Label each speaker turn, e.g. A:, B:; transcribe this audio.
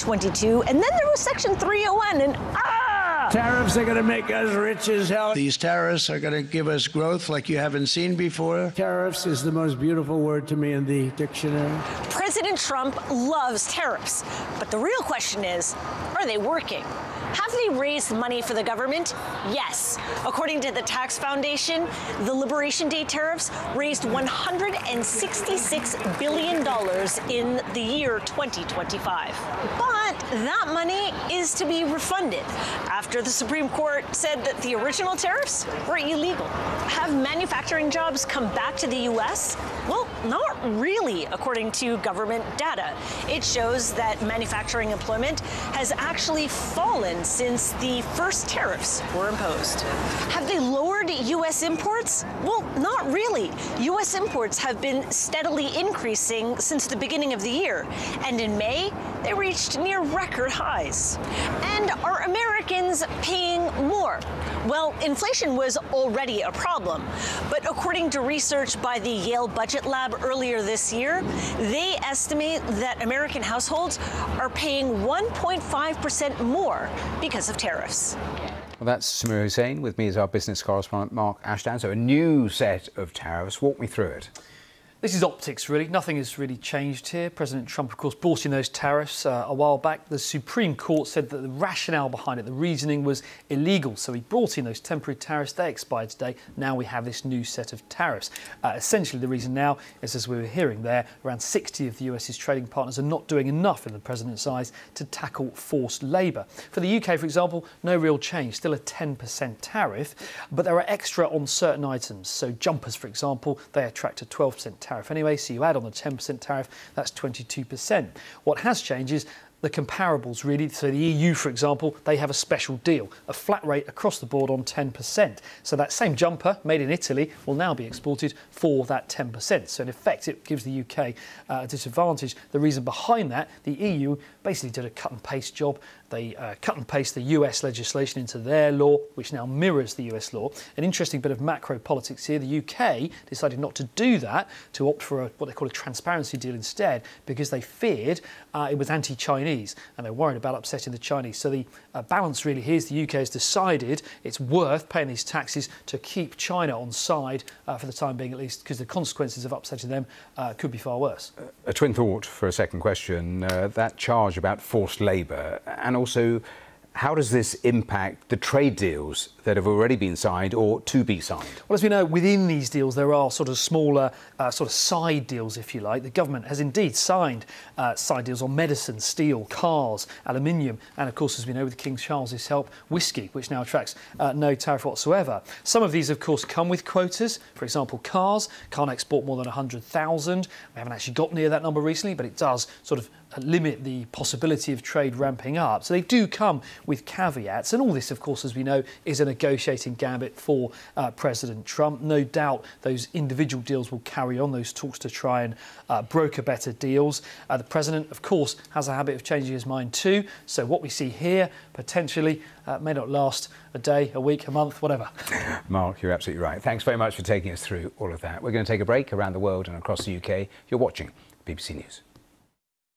A: 222, and then there was Section 301, and
B: Tariffs are going to make us rich as hell.
C: These tariffs are going to give us growth like you haven't seen before.
B: Tariffs is the most beautiful word to me in the dictionary.
A: President Trump loves tariffs, but the real question is, are they working? Have they raised money for the government? Yes. According to the Tax Foundation, the Liberation Day tariffs raised $166 billion in the year 2025. But that money is to be refunded after the Supreme Court said that the original tariffs were illegal. Have manufacturing jobs come back to the U.S.? Well, not really, according to government data. It shows that manufacturing employment has actually fallen since the first tariffs were imposed. Have they lowered U.S. imports? Well, not really. U.S. imports have been steadily increasing since the beginning of the year, and in May, they reached near record highs. And are Americans paying more? Well, inflation was already a problem, but according to research by the Yale Budget Lab earlier this year, they estimate that American households are paying 1.5% more because of tariffs.
D: Well, that's Samir Hussain. With me is our business correspondent, Mark Ashdown. So a new set of tariffs. Walk me through it.
E: This is optics, really. Nothing has really changed here. President Trump, of course, brought in those tariffs a while back. The Supreme Court said that the rationale behind it, the reasoning, was illegal. So he brought in those temporary tariffs. They expired today. Now we have this new set of tariffs. Essentially, the reason now is, as we were hearing there, around 60 of the US's trading partners are not doing enough, in the president's eyes, to tackle forced labour. For the UK, for example, no real change. Still a 10% tariff, but there are extra on certain items. So jumpers, for example, they attract a 12% tariff anyway, so you add on the 10% tariff, that's 22%. What has changed is the comparables, really. So the EU, for example, they have a special deal, a flat rate across the board on 10%. So that same jumper made in Italy will now be exported for that 10%. So in effect, it gives the UK a disadvantage. The reason behind that, the EU basically did a cut and paste job. They cut and paste the US legislation into their law, which now mirrors the US law. An interesting bit of macro politics here. The UK decided not to do that, to opt for what they call a transparency deal instead, because they feared it was anti-Chinese, and they're worried about upsetting the Chinese. So the balance really here is the UK has decided it's worth paying these taxes to keep China on side for the time being, at least, because the consequences of upsetting them could be far worse.
D: A twin thought for a second question. That charge about forced labour, and also, how does this impact the trade deals that have already been signed or to be signed?
E: Well, as we know, within these deals, there are sort of smaller sort of side deals, if you like. The government has indeed signed side deals on medicine, steel, cars, aluminium, and of course, as we know, with King Charles's help, whisky, which now attracts no tariff whatsoever. Some of these, of course, come with quotas. For example, cars can't export more than 100,000. We haven't actually got near that number recently, but it does sort of limit the possibility of trade ramping up. So they do come with caveats. And all this, of course, as we know, is a negotiating gambit for President Trump. No doubt those individual deals will carry on, those talks to try and broker better deals. The president, of course, has a habit of changing his mind too. So what we see here potentially may not last a day, a week, a month, whatever.
D: Mark, you're absolutely right. Thanks very much for taking us through all of that. We're going to take a break. Around the world and across the UK, you're watching BBC News.